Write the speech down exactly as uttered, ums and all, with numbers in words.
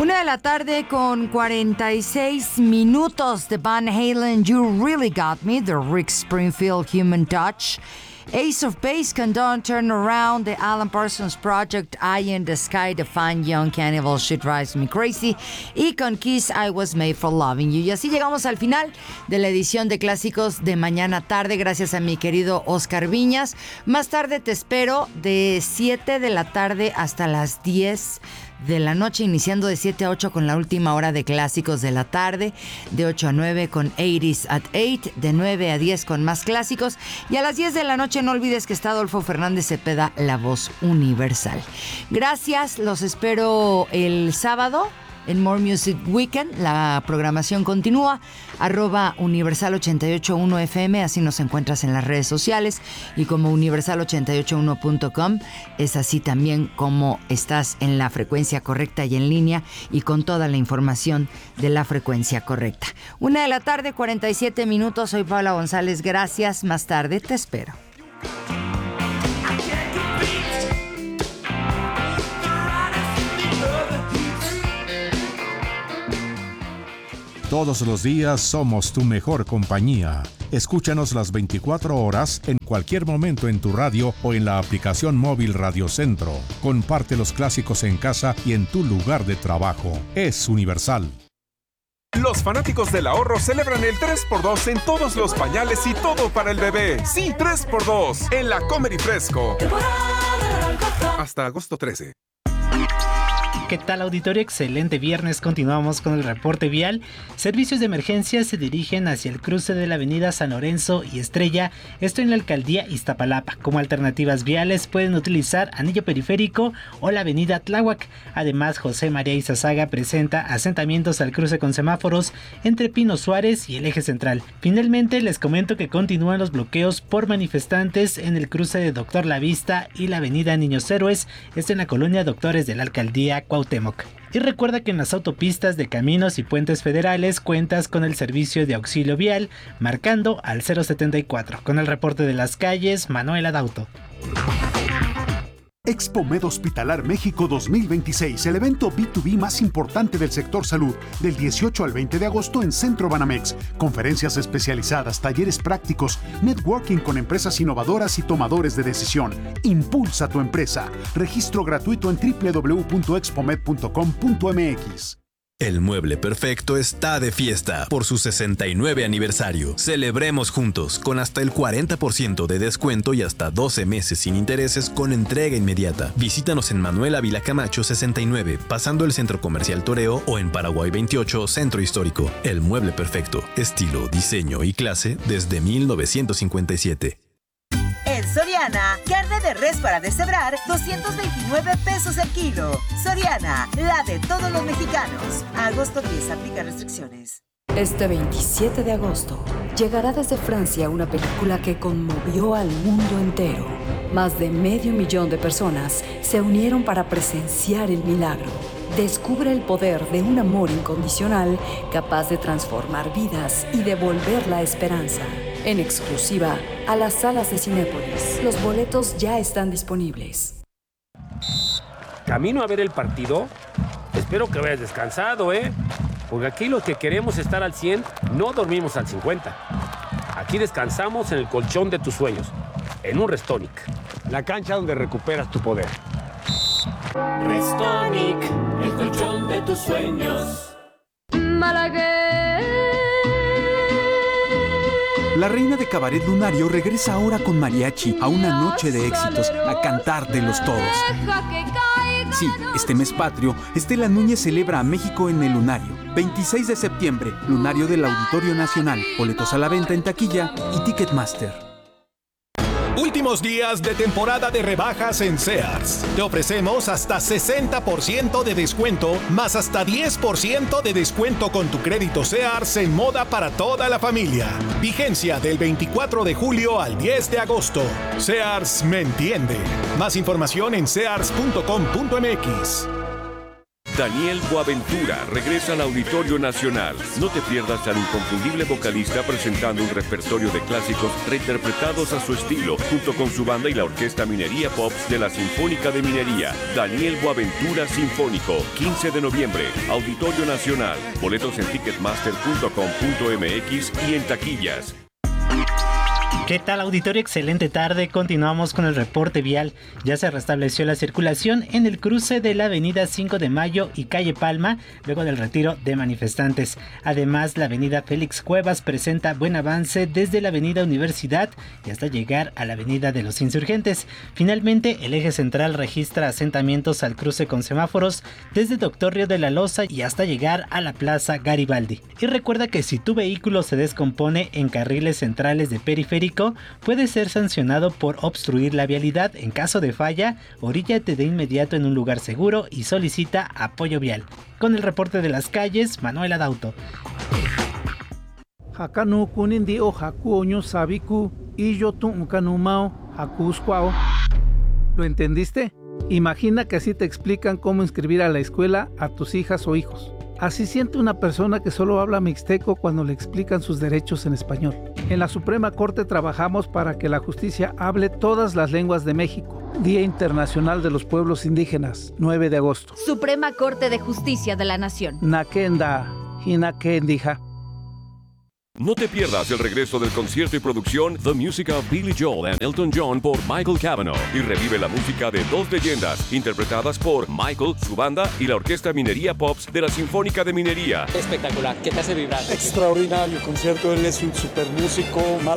Una de la tarde con cuarenta y seis minutos de Van Halen, You Really Got Me, de Rick Springfield, Human Touch. Ace of Base con Don't Turn Around, The Alan Parsons Project, Eye in the Sky, The Fine Young Cannibal, Shit Drives Me Crazy, y con Kiss, I Was Made for Loving You. Y así llegamos al final de la edición de Clásicos de mañana tarde, gracias a mi querido Oscar Viñas. Más tarde te espero de siete de la tarde hasta las diez de la noche, iniciando de siete a ocho con la última hora de Clásicos de la tarde, de ocho a nueve con ochenta at ocho, de nueve a diez con más clásicos, y a las diez de la noche no olvides que está Adolfo Fernández Cepeda, la voz universal. Gracias, los espero el sábado en More Music Weekend. La programación continúa, arroba Universal ochenta y ocho punto uno F M, así nos encuentras en las redes sociales, y como universal ochenta y ocho punto uno punto com, es así también como estás en la frecuencia correcta y en línea, y con toda la información de la frecuencia correcta. Una de la tarde, cuarenta y siete minutos, soy Paula González, gracias, más tarde te espero. Todos los días somos tu mejor compañía. Escúchanos las veinticuatro horas en cualquier momento en tu radio o en la aplicación móvil Radio Centro. Comparte los clásicos en casa y en tu lugar de trabajo. Es Universal. Los fanáticos del ahorro celebran el tres por dos en todos los pañales y todo para el bebé. Sí, tres por dos en la Comer y Fresco. Hasta agosto trece. ¿Qué tal, auditorio? Excelente viernes. Continuamos con el reporte vial. Servicios de emergencia se dirigen hacia el cruce de la avenida San Lorenzo y Estrella, esto en la alcaldía Iztapalapa. Como alternativas viales pueden utilizar Anillo Periférico o la avenida Tláhuac. Además, José María Izazaga presenta asentamientos al cruce con semáforos entre Pino Suárez y el eje central. Finalmente, les comento que continúan los bloqueos por manifestantes en el cruce de Doctor Lavista y la avenida Niños Héroes, esto en la colonia Doctores de la alcaldía Cuauhtémoc. Y recuerda que en las autopistas de caminos y puentes federales cuentas con el servicio de auxilio vial marcando al cero setenta y cuatro. Con el reporte de las calles, Manuel Adauto. Expomed Hospitalar México dos mil veintiséis, el evento B dos B más importante del sector salud, del dieciocho al veinte de agosto en Centro Banamex. Conferencias especializadas, talleres prácticos, networking con empresas innovadoras y tomadores de decisión. Impulsa tu empresa. Registro gratuito en doble u doble u doble u punto expomed punto com punto m x. El Mueble Perfecto está de fiesta por su sesenta y nueve aniversario. Celebremos juntos con hasta el cuarenta por ciento de descuento y hasta doce meses sin intereses con entrega inmediata. Visítanos en Manuel Ávila Camacho sesenta y nueve, pasando el Centro Comercial Toreo, o en Paraguay veintiocho, Centro Histórico. El Mueble Perfecto, estilo, diseño y clase desde mil novecientos cincuenta y siete. En Soriana, carne de res para deshebrar, doscientos veintinueve pesos el kilo. Soriana, la de todos los mexicanos. A agosto diez, aplica restricciones. Este veintisiete de agosto, llegará desde Francia una película que conmovió al mundo entero. Más de medio millón de personas se unieron para presenciar el milagro. Descubre el poder de un amor incondicional capaz de transformar vidas y devolver la esperanza. En exclusiva a las salas de Cinépolis. Los boletos ya están disponibles. ¿Camino a ver el partido? Espero que hayas descansado, ¿eh? Porque aquí los que queremos estar al cien, no dormimos al cincuenta. Aquí descansamos en el colchón de tus sueños, en un Restonic. La cancha donde recuperas tu poder. Restonic, el colchón de tus sueños. Malagueña. La reina de Cabaret Lunario regresa ahora con mariachi a una noche de éxitos, a cantar de los todos. Sí, este mes patrio, Estela Núñez celebra a México en el Lunario. veintiséis de septiembre, Lunario del Auditorio Nacional. Boletos a la venta en taquilla y Ticketmaster. Últimos días de temporada de rebajas en Sears. Te ofrecemos hasta sesenta por ciento de descuento, más hasta diez por ciento de descuento con tu crédito Sears en moda para toda la familia. Vigencia del veinticuatro de julio al diez de agosto. Sears me entiende. Más información en sears punto com punto m x. Daniel Boaventura regresa al Auditorio Nacional. No te pierdas al inconfundible vocalista presentando un repertorio de clásicos reinterpretados a su estilo, junto con su banda y la Orquesta Minería Pops de la Sinfónica de Minería. Daniel Boaventura Sinfónico, quince de noviembre, Auditorio Nacional. Boletos en ticketmaster punto com punto m x y en taquillas. ¿Qué tal, auditorio? Excelente tarde. Continuamos con el reporte vial. Ya se restableció la circulación en el cruce de la avenida cinco de mayo y calle Palma, luego del retiro de manifestantes. Además, la avenida Félix Cuevas presenta buen avance desde la avenida Universidad y hasta llegar a la avenida de los Insurgentes. Finalmente, el eje central registra asentamientos al cruce con semáforos desde Doctor Río de la Loza y hasta llegar a la Plaza Garibaldi. Y recuerda que si tu vehículo se descompone en carriles centrales de periférico, puede ser sancionado por obstruir la vialidad. En caso de falla, oríllate de inmediato en un lugar seguro y solicita apoyo vial. Con el reporte de las calles, Manuel Adauto. Hakanu kunindi o hakuoño sabiku y yo tu kanumao hakusquao. ¿Lo entendiste? Imagina que así te explican cómo inscribir a la escuela a tus hijas o hijos. Así siente una persona que solo habla mixteco cuando le explican sus derechos en español. En la Suprema Corte trabajamos para que la justicia hable todas las lenguas de México. Día Internacional de los Pueblos Indígenas, nueve de agosto. Suprema Corte de Justicia de la Nación. Nakenda, Hinakendija. No te pierdas el regreso del concierto y producción The Music of Billy Joel and Elton John por Michael Cavanaugh y revive la música de dos leyendas interpretadas por Michael, su banda y la Orquesta Minería Pops de la Sinfónica de Minería. Espectacular, ¿qué te hace vibrar? Extraordinario concierto, él es un super músico, maravilloso.